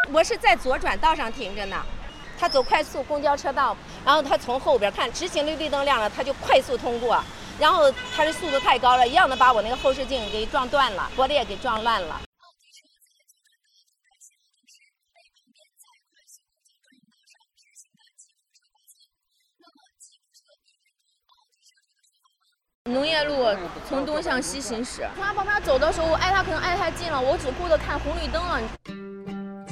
我是在左转道上停着呢，他走快速公交车道，然后他从后边看直行的绿灯亮了，他就快速通过，然后他的速度太高了，一样的把我那个后视镜给撞断了，玻璃也给撞烂了。 农业路从东向西行驶，他往那走的时候，我挨他可能挨太近了，我只顾着看红绿灯了。